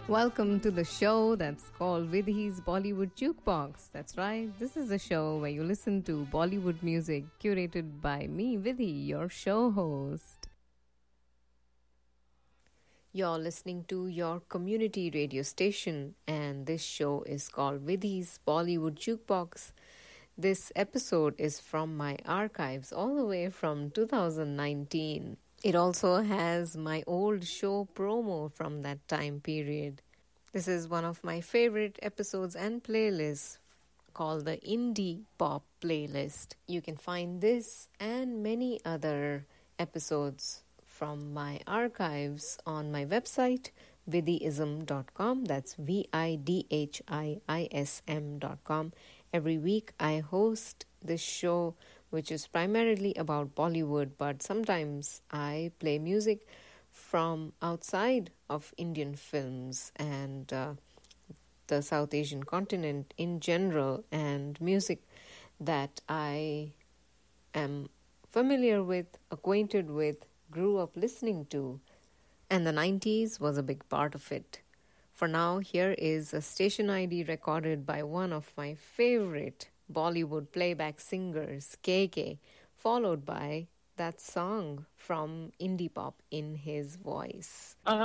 Welcome to the show that's called Vidhi's Bollywood Jukebox. That's right, this is a show where you listen to Bollywood music curated by me, Vidhi, your show host. You're listening to your community radio station, and this show is called Vidhi's Bollywood Jukebox. This episode is from my archives all the way from 2019. It also has my old show promo from that time period. This is one of my favorite episodes and playlists called the Indie Pop Playlist. You can find this and many other episodes from my archives on my website, vidhiism.com. That's vidhiism.com. Every week I host this show, which is primarily about Bollywood, but sometimes I play music from outside of Indian films and the South Asian continent in general, and music that I am familiar with, acquainted with, grew up listening to, and the 90s was a big part of it. For now, here is a station ID recorded by one of my favorite Bollywood playback singers, KK, followed by that song from Indie Pop in his voice.